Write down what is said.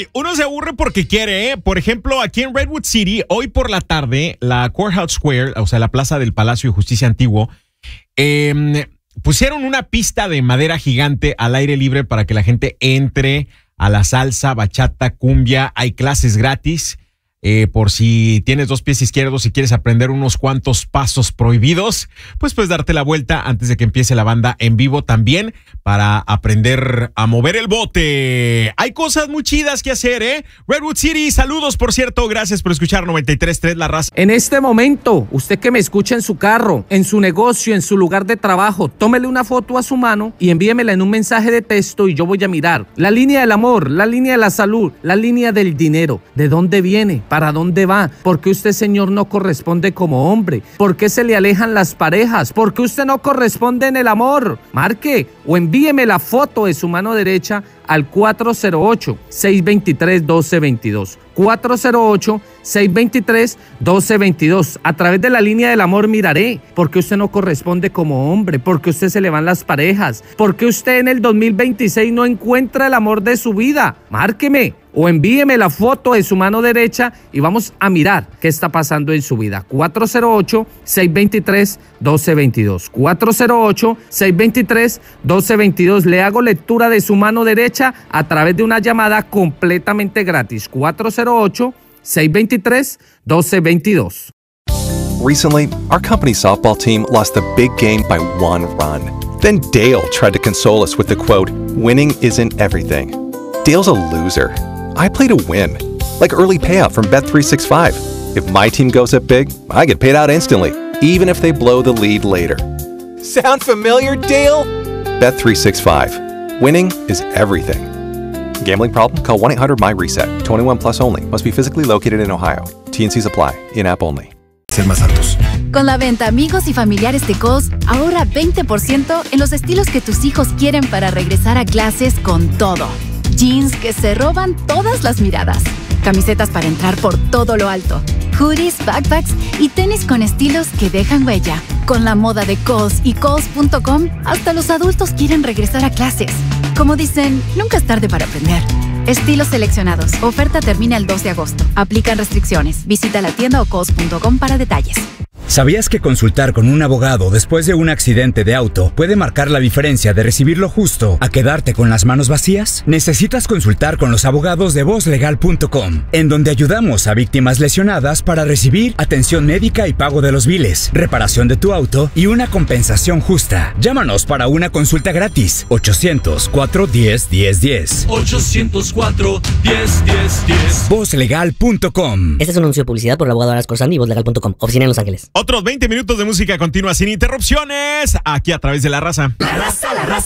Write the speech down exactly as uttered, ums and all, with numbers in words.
Hoy uno se aburre porque quiere, ¿eh? Por ejemplo, aquí en Redwood City, hoy por la tarde, la Courthouse Square, o sea, la plaza del Palacio de Justicia Antiguo, eh, pusieron una pista de madera gigante al aire libre para que la gente entre a la salsa, bachata, cumbia. Hay clases gratis. Eh, por si tienes dos pies izquierdos y quieres aprender unos cuantos pasos prohibidos, pues puedes darte la vuelta antes de que empiece la banda en vivo también para aprender a mover el bote. Hay cosas muy chidas que hacer, ¿eh? Redwood City, saludos, por cierto, gracias por escuchar noventa y tres punto tres La Raza. En este momento, usted que me escucha en su carro, en su negocio, en su lugar de trabajo, tómele una foto a su mano y envíemela en un mensaje de texto y yo voy a mirar la línea del amor, la línea de la salud, la línea del dinero. ¿De dónde viene? ¿Para dónde va? ¿Por qué usted, señor, no corresponde como hombre? ¿Por qué se le alejan las parejas? ¿Por qué usted no corresponde en el amor? Marque o envíeme la foto de su mano derecha al cuatro cero ocho, seis dos tres, uno dos dos dos. cuatro cero ocho, seis dos tres, uno dos dos dos. A través de la línea del amor miraré por qué usted no corresponde como hombre, por qué usted se le van las parejas, por qué usted en el dos mil veintiséis no encuentra el amor de su vida. Márqueme o envíeme la foto de su mano derecha y vamos a mirar qué está pasando en su vida. cuatro cero ocho, seis dos tres, uno dos dos dos. cuatro cero ocho, seis dos tres, uno dos dos dos. Le hago lectura de su mano derecha a través de una llamada completamente gratis. cuatro cero ocho, seis dos tres, uno dos dos dos. Recently, our company softball team lost the big game by one run. Then Dale tried to console us with the quote, "Winning isn't everything." Dale's a loser. I play to win, like early payout from Bet three sixty-five. If my team goes up big, I get paid out instantly, even if they blow the lead later. Sound familiar, Dale? Bet three sixty-five. Winning is everything. Gambling problem? Call one eight hundred M Y reset. twenty-one plus only. Must be physically located in Ohio. T N Cs apply. In-app only. Ser más altos. Con la venta Amigos y Familiares de Kohl's, ahorra veinte por ciento en los estilos que tus hijos quieren para regresar a clases con todo. Jeans que se roban todas las miradas. Camisetas para entrar por todo lo alto. Hoodies, backpacks y tenis con estilos que dejan huella. Con la moda de Kohl's y Kohl's punto com, hasta los adultos quieren regresar a clases. Como dicen, nunca es tarde para aprender. Estilos seleccionados. Oferta termina el dos de agosto. Aplican restricciones. Visita la tienda o Kohl's punto com para detalles. ¿Sabías que consultar con un abogado después de un accidente de auto puede marcar la diferencia de recibir lo justo a quedarte con las manos vacías? Necesitas consultar con los abogados de voz legal punto com, en donde ayudamos a víctimas lesionadas para recibir atención médica y pago de los biles, reparación de tu auto y una compensación justa. Llámanos para una consulta gratis. ochocientos cuatro, diez, diez, diez. ochocientos cuatro, diez, diez, diez. voz legal punto com. Este es un anuncio de publicidad por el abogado Aras Corsandi y voz legal punto com. Oficina en Los Ángeles. Otros veinte minutos de música continua sin interrupciones, aquí a través de La Raza. La Raza, La Raza.